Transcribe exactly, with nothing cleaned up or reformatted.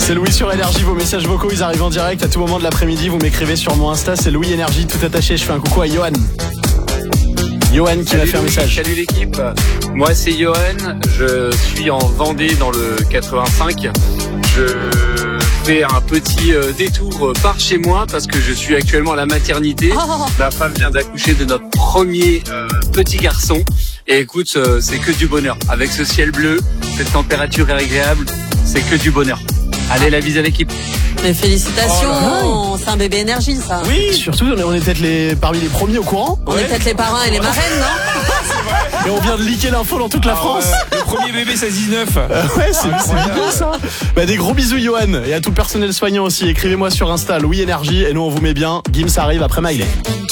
C'est Louis sur Énergie, vos messages vocaux ils arrivent en direct à tout moment de l'après-midi, vous m'écrivez sur mon Insta, c'est Louis Énergie tout attaché, je fais un coucou à Johan. Johan qui m'a fait un message. Salut l'équipe, moi c'est Johan, je suis en Vendée dans le quatre-vingt-cinq. Je fais un petit détour par chez moi parce que je suis actuellement à la maternité. Oh. Ma femme vient d'accoucher de notre premier euh, petit garçon. Et écoute, euh, c'est que du bonheur. Avec ce ciel bleu, cette température agréable, c'est que du bonheur. Allez, la bise à l'équipe. Mais félicitations, Oh c'est un bébé énergie ça. Oui, surtout on est, on est peut-être les, parmi les premiers au courant. On Ouais. est peut-être les parrains et les marraines, non? Et on vient de leaker l'info dans toute la Ah France. ouais, le premier bébé seize dix-neuf. Euh, ouais, c'est c'est bien ça. Bah, des gros bisous Johan et à tout le personnel soignant aussi. Écrivez-moi sur Insta Louis Énergie et nous on vous met bien. Gims arrive après Miley.